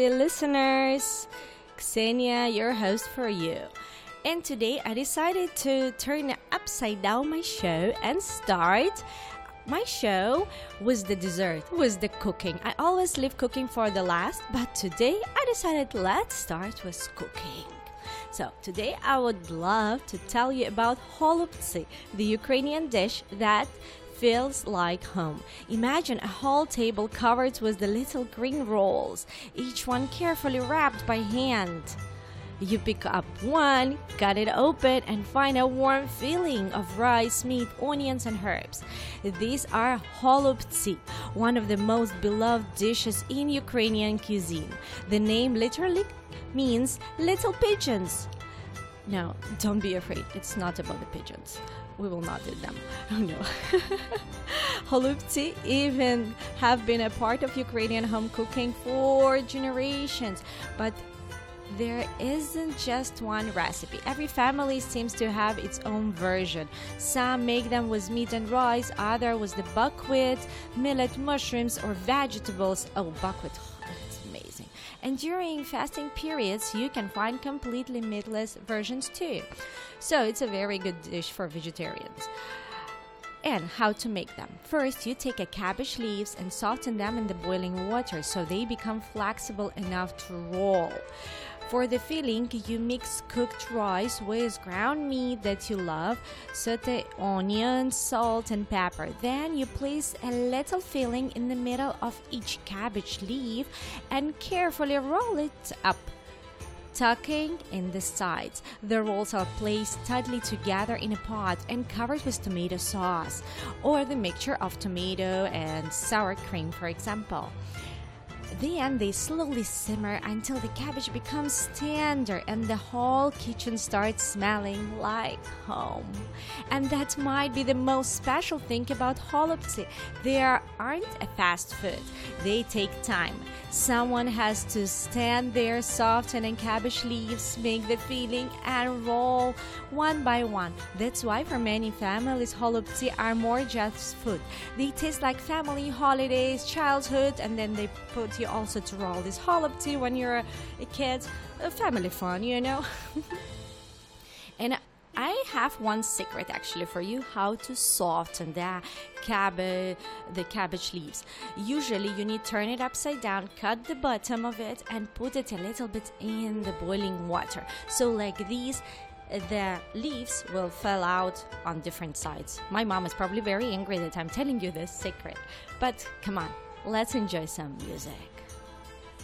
Listeners, Xenia, your host for you. And today I decided to turn upside down my show and start my show with the dessert, with the cooking. I always leave cooking for the last, but today I decided let's start with cooking. So today I would love to tell you about holubtsi, the Ukrainian dish that feels like home. Imagine a whole table covered with the little green rolls, each one carefully wrapped by hand. You pick up one, cut it open, and find a warm filling of rice, meat, onions, and herbs. These are holubtsi, one of the most beloved dishes in Ukrainian cuisine. The name literally means little pigeons. No, don't be afraid. It's not about the pigeons. We will not eat them. Oh no. Holubtsi even have been a part of Ukrainian home cooking for generations. But there isn't just one recipe. Every family seems to have its own version. Some make them with meat and rice, others with the buckwheat, millet, mushrooms, or vegetables. Oh, buckwheat. It's amazing. And during fasting periods, you can find completely meatless versions too. So it's a very good dish for vegetarians. And how to make them. First, you take a cabbage leaves and soften them in the boiling water so they become flexible enough to roll. For the filling, you mix cooked rice with ground meat that you love, saute onions, salt, and pepper. Then you place a little filling in the middle of each cabbage leaf and carefully roll it up, tucking in the sides. The rolls are placed tightly together in a pot and covered with tomato sauce, or the mixture of tomato and sour cream, for example. Then they slowly simmer until the cabbage becomes tender and the whole kitchen starts smelling like home. And that might be the most special thing about holubtsi. They aren't a fast food. They take time. Someone has to stand there softening cabbage leaves, make the filling, and roll one by one. That's why for many families, holubtsi are more just food. They taste like family holidays, childhood, and then they put you also to roll this holubtsi when you're a kid. Family fun, you know. And I have one secret actually for you how to soften the cabbage leaves. Usually you need to turn it upside down, cut the bottom of it, and put it a little bit in the boiling water. So like these, the leaves will fall out on different sides. My mom is probably very angry that I'm telling you this secret. But come on, let's enjoy some music.